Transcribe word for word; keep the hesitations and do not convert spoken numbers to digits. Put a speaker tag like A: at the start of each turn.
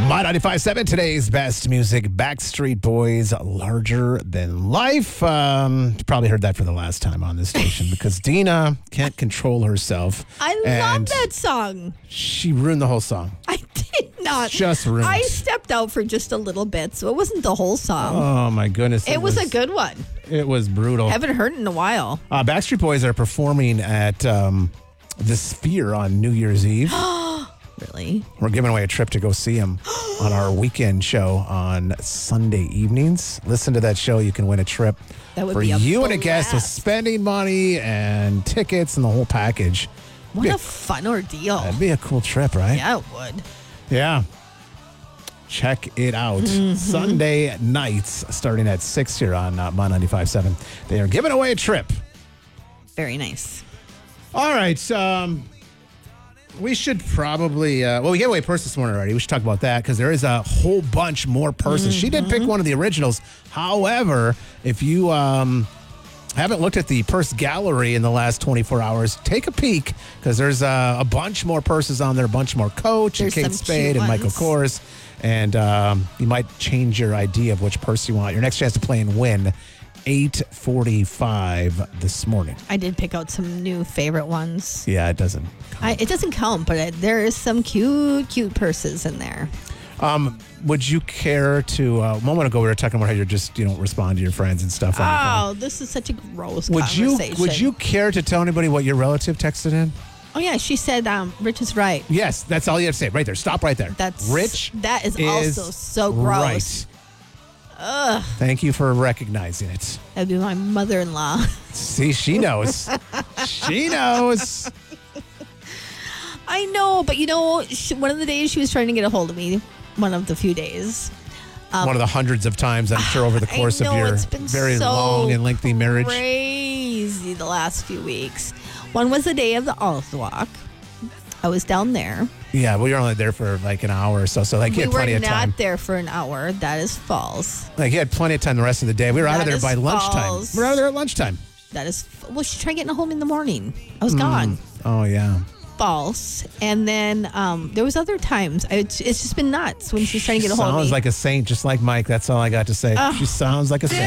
A: My ninety-five point seven, today's best music, Backstreet Boys, Larger Than Life. Um, you probably heard that for the last time on this station because Dina can't control herself.
B: I love
A: and
B: that song.
A: She ruined the whole song.
B: I did not.
A: Just ruined.
B: I stepped out for just a little bit, so it wasn't the whole song.
A: Oh, my goodness.
B: it, was, a good one.
A: It was brutal.
B: Haven't heard it in a while.
A: Uh, Backstreet Boys are performing at um, the Sphere on New Year's Eve.
B: Really?
A: We're giving away a trip to go see them on our weekend show on Sunday evenings. Listen to that show. You can win a trip
B: That would
A: for
B: be a
A: you and a guest with
B: blast.
A: spending money and tickets and the whole package.
B: What
A: Be
B: a
A: a-
B: fun ordeal.
A: That'd be a cool trip, right?
B: Yeah, it would.
A: Yeah. Check it out.
B: Mm-hmm.
A: Sunday nights starting at six here on uh, My ninety-five point seven. They are giving away a trip.
B: Very nice.
A: All right. Um, we should probably, uh, well, we gave away a purse this morning already. We should talk about that because there is a whole bunch more purses. She did pick one of the originals. However, if you um, haven't looked at the purse gallery in the last twenty-four hours, take a peek because there's uh, a bunch more purses on there, a bunch more Coach and
B: There's
A: Kate
B: some
A: Spade
B: cute
A: and Michael
B: ones.
A: Kors. And um, you might change your idea of which purse you want. Your next chance to play and win, eight forty-five this morning.
B: I did pick out some new favorite ones.
A: Yeah, it doesn't.
B: I, it doesn't count, but it, there is some cute, cute purses in there.
A: Um, would you care to, uh, a moment ago we were talking about how you're just, you don't respond to your friends and stuff. on your phone.
B: Oh, this is such a gross
A: Would you,
B: conversation.
A: would you care to tell anybody what your relative texted in?
B: Oh, yeah, she said um, Rich is right.
A: Yes, that's all you have to say. Right there. Stop right there.
B: That's
A: Rich
B: That is,
A: is
B: also so gross.
A: Right. Ugh. Thank you for recognizing it.
B: That'd be my mother-in-law.
A: See, she knows. She knows.
B: I know, but you know, she, one of the days she was trying to get a hold of me, one of the few days.
A: One of the hundreds of times, I'm sure, over the
B: I
A: course
B: know,
A: of your
B: it's been
A: very
B: so
A: long and lengthy marriage.
B: Crazy the last few weeks. One was the day of the Olive Walk. I was down there.
A: Yeah, well, you're only there for like an hour or so, so like you
B: We
A: had plenty
B: were
A: of
B: not
A: time.
B: there for an hour. That is false.
A: Like you had plenty of time the rest of the day. We were out of
B: That
A: there
B: is
A: by lunchtime.
B: false.
A: We were out of there at lunchtime.
B: That is well. She tried getting a home in the morning. I was gone.
A: Oh yeah.
B: False. And then um, there was other times. I, it's just been nuts when she's trying to get a hold of me.
A: Sounds like a saint, just like Mike. That's all I got to say.
B: Oh.
A: She sounds like a saint.